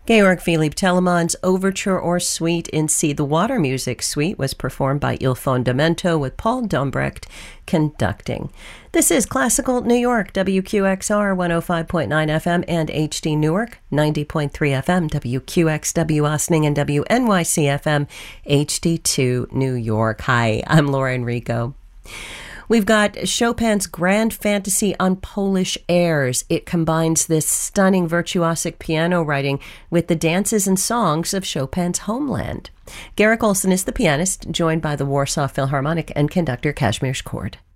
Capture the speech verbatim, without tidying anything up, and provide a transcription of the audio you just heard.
Georg Philipp Telemann's Overture or Suite in C. The Water Music Suite was performed by Il Fondamento with Paul Dombrecht conducting. This is Classical New York, W Q X R one oh five point nine F M and H D Newark, ninety point three F M, W Q X W Ossining and W N Y C F M, H D two New York. Hi, I'm Laura Enrico. We've got Chopin's Grand Fantasy on Polish airs. It combines this stunning virtuosic piano writing with the dances and songs of Chopin's homeland. Garrick Olson is the pianist, joined by the Warsaw Philharmonic and conductor Kazimierz Kord.